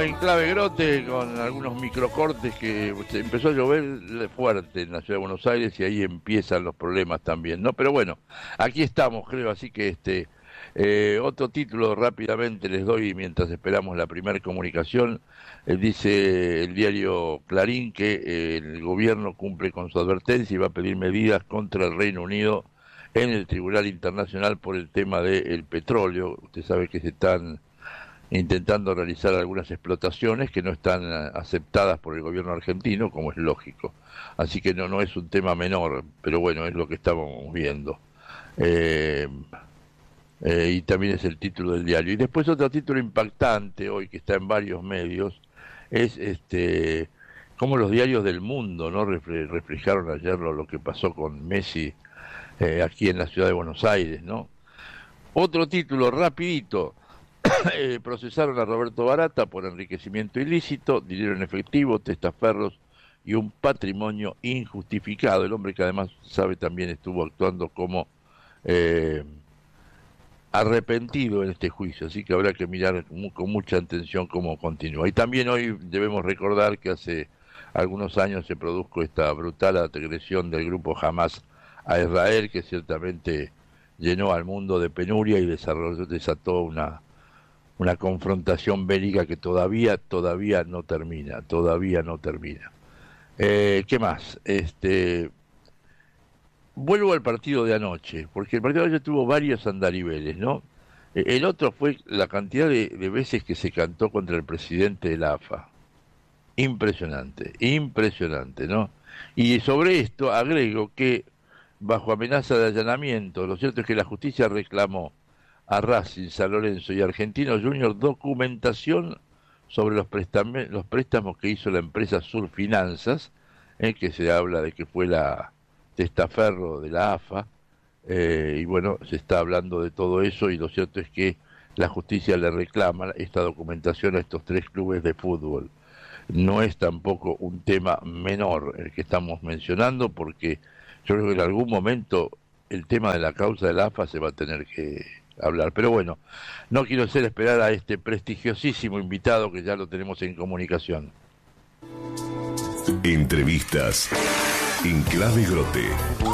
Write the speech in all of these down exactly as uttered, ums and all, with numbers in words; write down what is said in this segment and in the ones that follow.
en clave Grote con algunos microcortes que empezó a llover fuerte en la ciudad de Buenos Aires y ahí empiezan los problemas también, ¿no? Pero bueno, aquí estamos, creo, así que este eh, otro título rápidamente les doy mientras esperamos la primera comunicación. Eh, dice el diario Clarín que eh, el gobierno cumple con su advertencia y va a pedir medidas contra el Reino Unido en el Tribunal Internacional por el tema del petróleo. Usted sabe que se están intentando realizar algunas explotaciones que no están aceptadas por el gobierno argentino, como es lógico. Así que no, no es un tema menor, pero bueno, es lo que estamos viendo. Eh, eh, y también es el título del diario. Y después otro título impactante hoy que está en varios medios es este cómo los diarios del mundo no Refle- reflejaron ayer lo, lo que pasó con Messi eh, aquí en la ciudad de Buenos Aires, ¿no? Otro título rapidito. Eh, procesaron a Roberto Barata por enriquecimiento ilícito, dinero en efectivo, testaferros y un patrimonio injustificado. El hombre que además sabe también estuvo actuando como eh, arrepentido en este juicio, así que habrá que mirar mu- con mucha atención cómo continúa. Y también hoy debemos recordar que hace algunos años se produjo esta brutal agresión del grupo Hamas a Israel, que ciertamente llenó al mundo de penuria y desarrolló, desató una una confrontación bélica que todavía, todavía no termina, todavía no termina. Eh, ¿Qué más? Este, vuelvo al partido de anoche, porque el partido de anoche tuvo varios andariveles, ¿no? Eh, El otro fue la cantidad de, de veces que se cantó contra el presidente de la A F A. Impresionante, impresionante, ¿no? Y sobre esto agrego que, bajo amenaza de allanamiento, lo cierto es que la justicia reclamó a Racing, San Lorenzo y Argentino Junior documentación sobre los, préstame- los préstamos que hizo la empresa Sur Finanzas, eh, que se habla de que fue la testaferro de la A F A, eh, y bueno, se está hablando de todo eso y lo cierto es que la justicia le reclama esta documentación a estos tres clubes de fútbol. No es tampoco un tema menor el que estamos mencionando porque yo creo que en algún momento el tema de la causa de la A F A se va a tener que hablar. Pero bueno, no quiero hacer esperar a este prestigiosísimo invitado que ya lo tenemos en comunicación. Entrevistas en Clave Grote.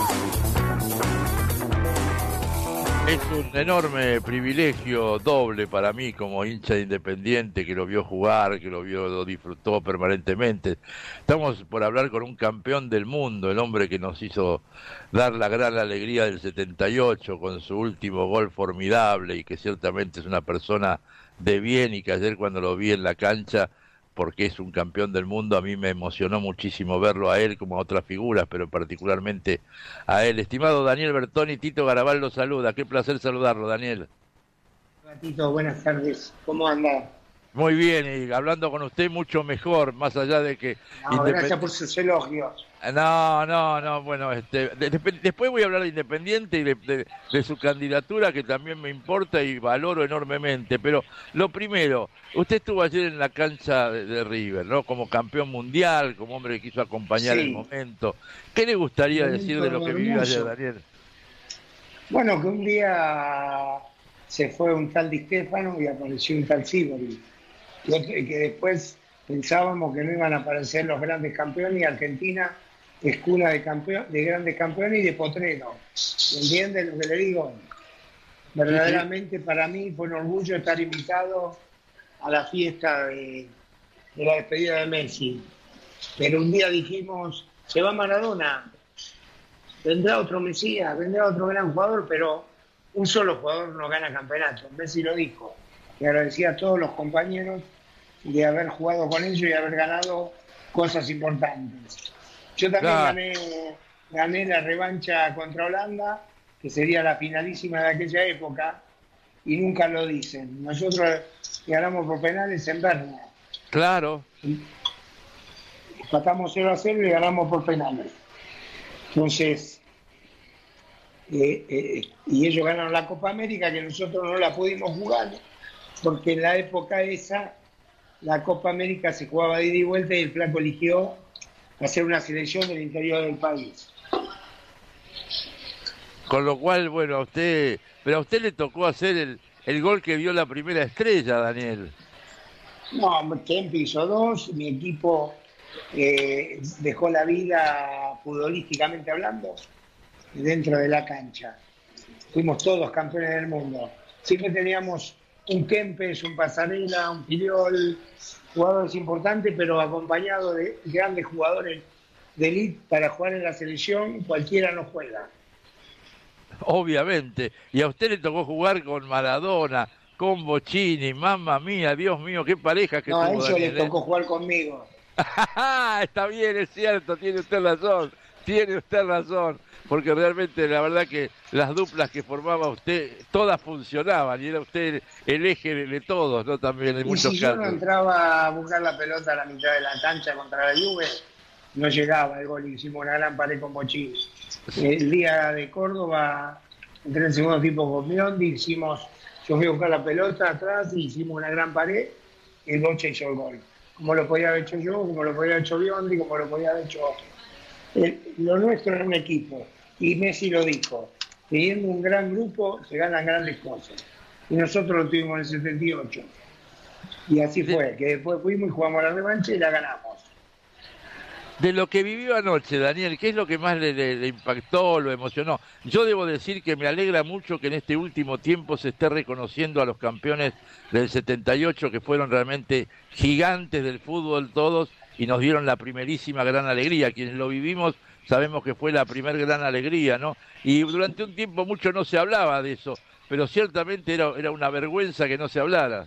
Es un enorme privilegio doble para mí como hincha de Independiente que lo vio jugar, que lo vio, lo disfrutó permanentemente. Estamos por hablar con un campeón del mundo, el hombre que nos hizo dar la gran alegría del setenta y ocho con su último gol formidable y que ciertamente es una persona de bien y que ayer cuando lo vi en la cancha, porque es un campeón del mundo, a mí me emocionó muchísimo verlo a él como a otras figuras, pero particularmente a él. Estimado Daniel Bertoni, Tito Garabal lo saluda. Qué placer saludarlo, Daniel. Tito, buenas tardes. ¿Cómo anda? Muy bien, y hablando con usted mucho mejor, más allá de que... No, gracias por sus elogios. No, no, no, bueno, este, de, de, después voy a hablar de Independiente y de, de, de su candidatura, que también me importa y valoro enormemente, pero lo primero, usted estuvo ayer en la cancha de, de River, ¿no? Como campeón mundial, como hombre que quiso acompañar el Sí, momento. ¿Qué le gustaría un decir de lo momento que vivió ayer, hermoso. Daniel? Bueno, que un día se fue un tal Di Stéfano y apareció un tal Sívori. Y otro- y que después pensábamos que no iban a aparecer los grandes campeones y Argentina es cuna de, campeón, de grandes campeones y de potreros. ¿Entienden lo que le digo? Sí, sí. Verdaderamente para mí fue un orgullo estar invitado a la fiesta de, de la despedida de Messi. Pero un día dijimos, se va Maradona, vendrá otro Mesías, vendrá otro gran jugador, pero un solo jugador no gana campeonato. Messi lo dijo. Y agradecía a todos los compañeros de haber jugado con ellos y haber ganado cosas importantes. Yo también Claro. gané, gané la revancha contra Holanda, que sería la finalísima de aquella época, y nunca lo dicen. Nosotros ganamos por penales en Berna. Claro. Empatamos cero a cero y ganamos por penales. Entonces, eh, eh, y ellos ganaron la Copa América, que nosotros no la pudimos jugar, porque en la época esa, la Copa América se jugaba de ida y vuelta y el Flaco eligió hacer una selección del interior del país. Con lo cual, bueno, a usted, pero a usted le tocó hacer el, el gol que vio la primera estrella, Daniel. No, Kempe hizo dos, mi equipo eh, dejó la vida futbolísticamente hablando dentro de la cancha. Fuimos todos campeones del mundo. Siempre teníamos un Kempes, un Pasarela, un Filiol, jugadores importantes, pero acompañados de grandes jugadores de élite para jugar en la selección, cualquiera no juega. Obviamente. Y a usted le tocó jugar con Maradona, con Bochini, mamma mía, Dios mío, qué pareja que no, tuvo. No, a ellos les ¿eh? tocó jugar conmigo. Está bien, es cierto, tiene usted razón, tiene usted razón, porque realmente la verdad que las duplas que formaba usted, todas funcionaban y era usted el eje de, de todos, ¿no? También en y muchos si casos. yo no entraba a buscar la pelota a la mitad de la cancha contra la Juve, no llegaba el gol, hicimos una gran pared con Bochini. El día de Córdoba, entré en segundo tiempo con Biondi, hicimos, yo fui a buscar la pelota atrás y hicimos una gran pared, y el Bocha hizo el gol. Como lo podía haber hecho yo, como lo podía haber hecho Biondi, como lo podía haber hecho otro. El, lo nuestro era un equipo, y Messi lo dijo, teniendo un gran grupo se ganan grandes cosas. Y nosotros lo tuvimos en el setenta y ocho. Y así fue, que después fuimos y jugamos la revancha y la ganamos. De lo que vivió anoche, Daniel, ¿qué es lo que más le, le, le impactó, lo emocionó? Yo debo decir que me alegra mucho que en este último tiempo se esté reconociendo a los campeones del setenta y ocho, que fueron realmente gigantes del fútbol todos, y nos dieron la primerísima gran alegría. Quienes lo vivimos sabemos que fue la primer gran alegría, ¿no? Y durante un tiempo mucho no se hablaba de eso, pero ciertamente era, era una vergüenza que no se hablara.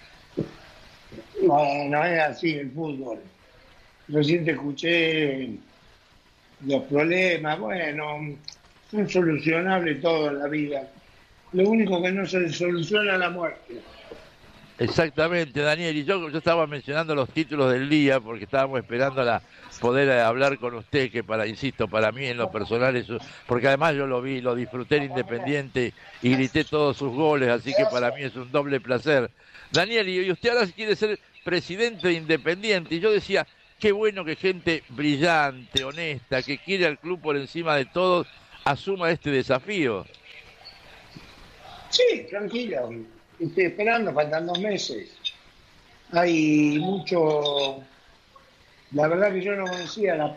No, no es así el fútbol. Recién te escuché los problemas, bueno, son solucionables todo en la vida. Lo único que no se soluciona es la muerte. Exactamente, Daniel, y yo, yo estaba mencionando los títulos del día porque estábamos esperando la, poder hablar con usted, que para, insisto, para mí en lo personal, eso, porque además yo lo vi, lo disfruté en Independiente y grité todos sus goles, así que para mí es un doble placer. Daniel, y usted ahora quiere ser presidente de Independiente, y yo decía, qué bueno que gente brillante, honesta, que quiere al club por encima de todos, asuma este desafío. Sí, tranquilo. Estoy esperando, faltan dos meses. Hay mucho... La verdad que yo no conocía la...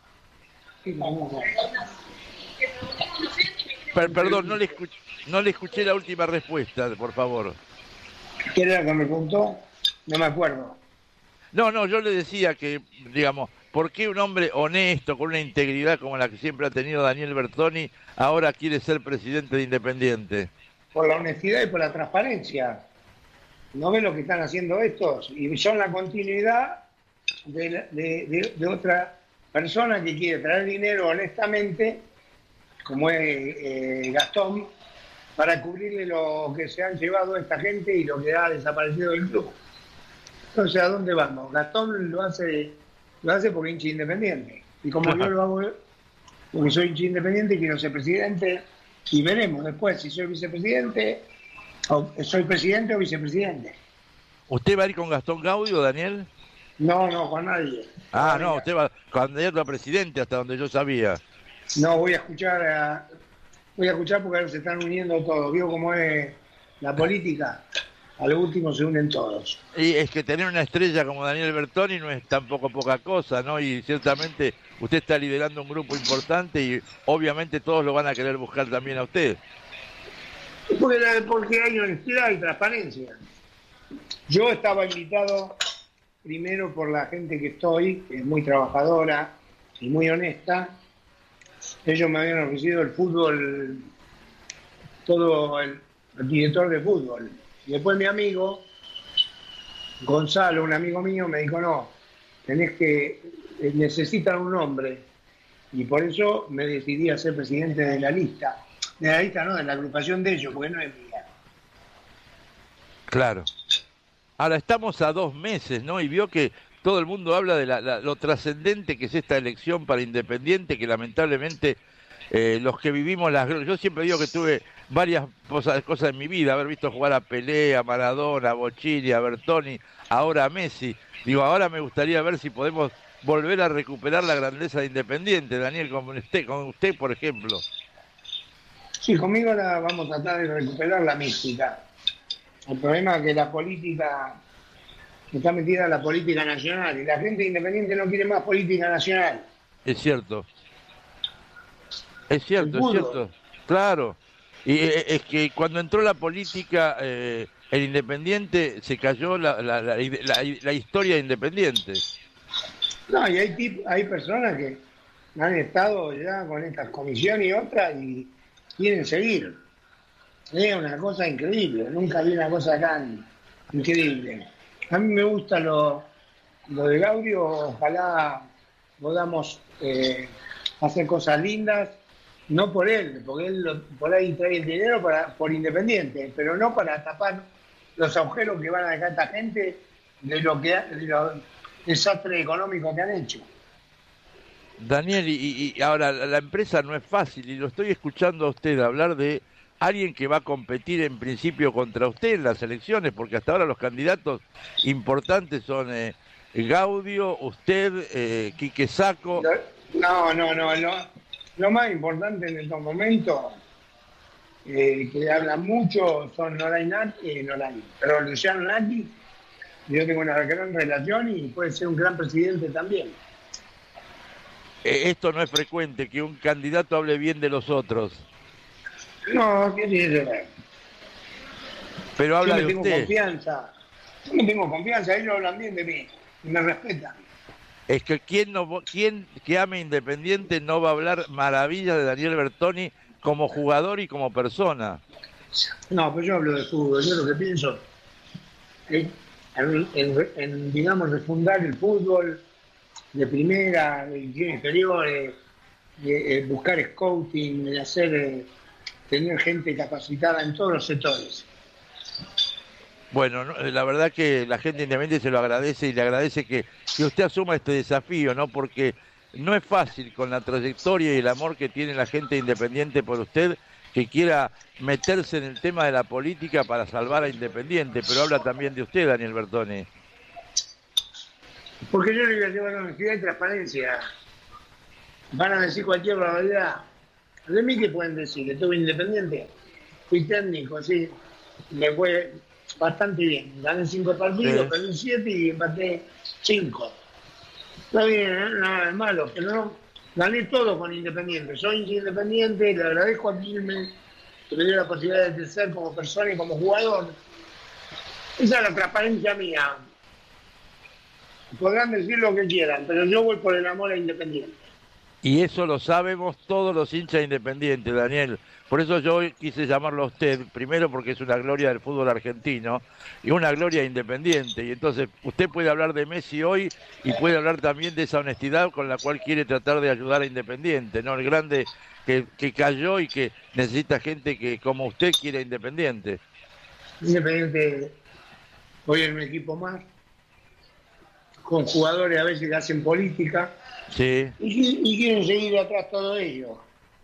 Per perdón, no le, escuché, no le escuché la última respuesta, por favor. ¿Qué era que me preguntó? No me acuerdo. No, no, yo le decía que, digamos, ¿por qué un hombre honesto, con una integridad como la que siempre ha tenido Daniel Bertoni, ahora quiere ser presidente de Independiente? Por la honestidad y por la transparencia. ¿No ven lo que están haciendo estos? Y son la continuidad de, de, de, de otra persona que quiere traer dinero honestamente, como es eh, Gastón, para cubrirle lo que se han llevado esta gente y lo que ha desaparecido del club. Entonces, ¿a dónde vamos? Gastón lo hace, lo hace porque hincha Independiente. Y como yo lo hago porque soy hincha Independiente y quiero ser presidente, y veremos después si soy vicepresidente, o soy presidente o vicepresidente. ¿Usted va a ir con Gastón Gaudio, Daniel? No, no, con nadie. Ah, no, no, usted va candidato a presidente, hasta donde yo sabía. No, voy a escuchar, a, voy a escuchar porque ahora se están uniendo todos. ¿Vio cómo es la política? A lo último se unen todos. Y es que tener una estrella como Daniel Bertoni no es tampoco poca cosa, ¿no? Y ciertamente usted está liderando un grupo importante y obviamente todos lo van a querer buscar también a usted. Porque, porque hay honestidad y transparencia. Yo estaba invitado primero por la gente que estoy, que es muy trabajadora y muy honesta. Ellos me habían ofrecido el fútbol, todo el, el director de fútbol. Y después mi amigo, Gonzalo, un amigo mío, me dijo, no, tenés que, necesitan un hombre. Y por eso me decidí a ser presidente de la lista. De la lista no, de la agrupación de ellos, porque no es mía. Claro. Ahora estamos a dos meses, ¿no? Y vio que todo el mundo habla de la, la, lo trascendente que es esta elección para Independiente, que lamentablemente eh, los que vivimos las... Yo siempre digo que tuve varias cosas, cosas en mi vida, haber visto jugar a Pelé, a Maradona, a Bochini, a Bertoni, ahora a Messi. Digo, ahora me gustaría ver si podemos volver a recuperar la grandeza de Independiente, Daniel, con usted, con usted por ejemplo. Sí, conmigo ahora vamos a tratar de recuperar la mística. El problema es que la política está metida en la política nacional y la gente independiente no quiere más política nacional. Es cierto. Es cierto, es cierto. Claro. Y es que cuando entró la política, eh, el Independiente, se cayó la, la, la, la, la historia de Independiente. No, y hay, tip, hay personas que han estado ya con estas comisiones y otras y quieren seguir. Es una cosa increíble, nunca vi una cosa tan increíble. A mí me gusta lo, lo de Gaudio, ojalá podamos eh, hacer cosas lindas. No por él, porque él lo, por ahí trae el dinero para, por Independiente, pero no para tapar los agujeros que van a dejar esta gente de lo que de los desastres económicos que han hecho. Daniel, y, y ahora la empresa no es fácil, y lo estoy escuchando a usted hablar de alguien que va a competir en principio contra usted en las elecciones, porque hasta ahora los candidatos importantes son eh, Gaudio, usted, eh, Quique Sacco. No, no, no, no. Lo más importante en estos momentos, eh, que hablan mucho, son Noray Naki y Noray. Pero Luciano Naki, yo tengo una gran relación y puede ser un gran presidente también. Eh, esto no es frecuente, que un candidato hable bien de los otros. No, ¿qué tiene que ver? Pero habla yo me de tengo usted. Confianza. Yo me tengo confianza, ellos hablan bien de mí y me respetan. Es que quien, no, quien que ame Independiente no va a hablar maravillas de Daniel Bertoni como jugador y como persona. No, pues yo hablo de fútbol. Yo lo que pienso es en, en, en digamos, refundar el fútbol de primera, de divisiones inferiores, de, de buscar scouting, de hacer, de tener gente capacitada en todos los sectores. Bueno, la verdad que la gente independiente se lo agradece y le agradece que, que usted asuma este desafío, ¿no? Porque no es fácil con la trayectoria y el amor que tiene la gente independiente por usted, que quiera meterse en el tema de la política para salvar a Independiente, pero habla también de usted, Daniel Bertoni. Porque yo le voy a llevar honestidad y transparencia. Van a decir cualquier barbaridad. ¿De mí qué pueden decir? Que estuve independiente, fui técnico, sí, me fue bastante bien. Gané cinco partidos, sí. Perdí siete y empaté cinco. Está bien, ¿eh? Nada de malo, pero no, gané todo con Independiente. Soy independiente, le agradezco a Quilmes que me dio la posibilidad de crecer como persona y como jugador. Esa es la transparencia mía. Podrán decir lo que quieran, pero yo voy por el amor a Independiente. Y eso lo sabemos todos los hinchas independientes, Daniel. Por eso yo hoy quise llamarlo a usted, primero porque es una gloria del fútbol argentino y una gloria independiente. Y entonces usted puede hablar de Messi hoy y puede hablar también de esa honestidad con la cual quiere tratar de ayudar a Independiente, ¿no? El grande que, que cayó y que necesita gente que como usted quiere Independiente. Independiente hoy es un equipo más, con jugadores a veces que hacen política. Sí. Y, y quieren seguir atrás todo ello.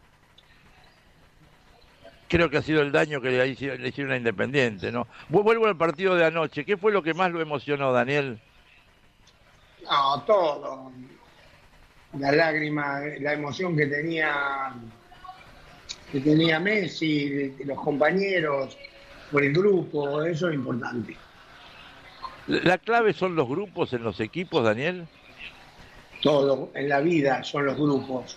Creo que ha sido el daño que le hicieron, le hicieron a Independiente, ¿no? Vuelvo al partido de anoche. ¿Qué fue lo que más lo emocionó, Daniel? No, todo. La lágrima, la emoción que tenía que tenía Messi, los compañeros, por el grupo, eso es importante. ¿La clave son los grupos en los equipos, Daniel? Todo en la vida son los grupos.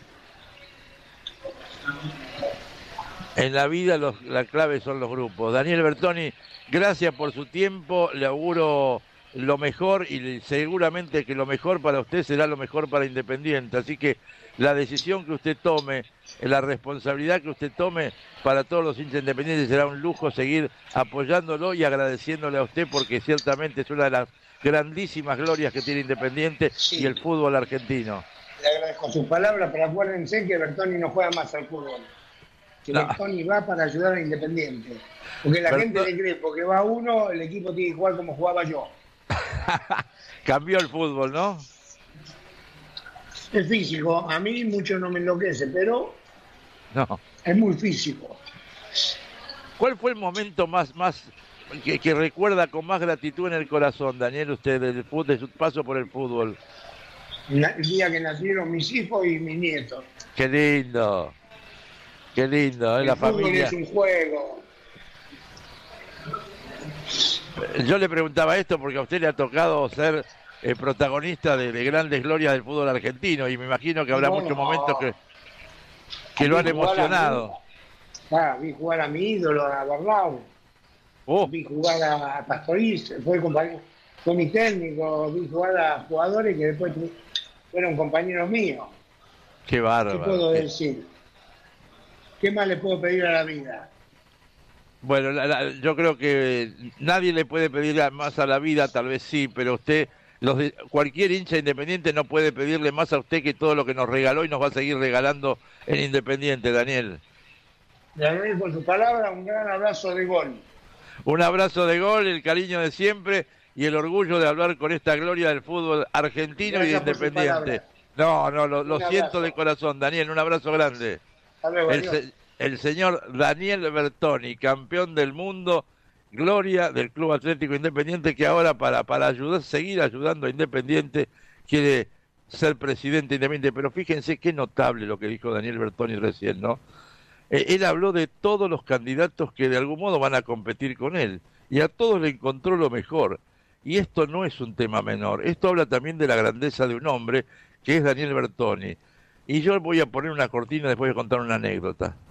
En la vida los, la clave son los grupos. Daniel Bertoni, gracias por su tiempo, le auguro lo mejor y seguramente que lo mejor para usted será lo mejor para Independiente. Así que la decisión que usted tome, la responsabilidad que usted tome para todos los hinchas independientes será un lujo seguir apoyándolo y agradeciéndole a usted porque ciertamente es una de las grandísimas glorias que tiene Independiente sí. Y el fútbol argentino. Le agradezco sus palabras, pero acuérdense que Bertoni no juega más al fútbol. Que no. Bertoni va para ayudar a Independiente. Porque la Bertoni... gente le cree, porque va uno, el equipo tiene que jugar como jugaba yo. Cambió el fútbol, ¿no? Es físico. A mí mucho no me enloquece, pero no. Es muy físico. ¿Cuál fue el momento más, más que, que recuerda con más gratitud en el corazón, Daniel, usted, del, de su paso por el fútbol? El día que nacieron mis hijos y mis nietos. Qué lindo. Qué lindo, ¿eh? El La fútbol familia. Es un juego. Yo le preguntaba esto porque a usted le ha tocado ser eh, protagonista de, de grandes glorias del fútbol argentino y me imagino que habrá No, muchos no. momentos que, que lo han Vi jugar a emocionado. mi- ah, vi jugar a mi ídolo, a Bernal. Oh, Vi jugar a Pastoriz, fue, compañero, fue mi técnico. Vi jugar a jugadores que después tu- fueron compañeros míos. qué ¿Qué bárbaro. puedo qué- decir? ¿Qué más le puedo pedir a la vida? Bueno, la- la- yo creo que nadie le puede pedir a- más a la vida, tal vez sí, pero usted, los de, cualquier hincha independiente no puede pedirle más a usted que todo lo que nos regaló y nos va a seguir regalando en Independiente, Daniel. Le agradezco por su palabra, un gran abrazo de gol. Un abrazo de gol, el cariño de siempre y el orgullo de hablar con esta gloria del fútbol argentino y de Gracias por su Independiente. palabra. No, no, lo, lo Un siento abrazo. de corazón, Daniel, un abrazo grande. Hasta luego, El, adiós. se- el señor Daniel Bertoni, campeón del mundo, gloria del Club Atlético Independiente, que ahora para, para ayudar, seguir ayudando a Independiente, quiere ser presidente independiente. Pero fíjense qué notable lo que dijo Daniel Bertoni recién, ¿no? Eh, él habló de todos los candidatos que de algún modo van a competir con él, y a todos le encontró lo mejor. Y esto no es un tema menor, esto habla también de la grandeza de un hombre, que es Daniel Bertoni. Y yo voy a poner una cortina, después de contar una anécdota.